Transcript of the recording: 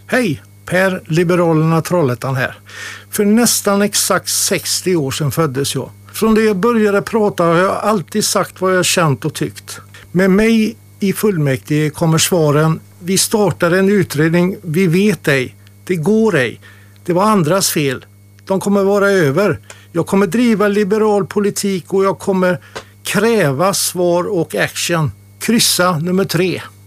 Hej, Per Liberalerna Trollhättan här. För nästan exakt 60 år sedan föddes jag. Från det jag började prata har jag alltid sagt vad jag känt och tyckt. Med mig i fullmäktige kommer svaren: vi startade en utredning, vi vet ej, det går ej, det var andras fel, de kommer vara över. Jag kommer driva liberal politik och jag kommer kräva svar och action. Kryssa nummer 3.